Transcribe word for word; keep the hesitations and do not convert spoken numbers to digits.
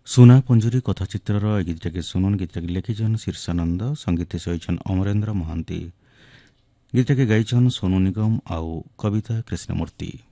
ସୁନା ପଞ୍ଜୁରୀ କଥାଚିତ୍ରର ଏ ଗୀତଟାକେ ଶୁଣନ୍। ଗୀତଟାକେ ଲେଖିଛନ୍ ଶୀର୍ଷାନନ୍ଦ, ସଙ୍ଗୀତ ସହିଛନ୍ ଅମରେନ୍ଦ୍ର ମହାନ୍ତି। ଗୀତଟାକେ ଗାଇଛନ୍ ସୋନୁ ନିଗମ ଆଉ କବିତା କୃଷ୍ଣମୂର୍ତ୍ତି।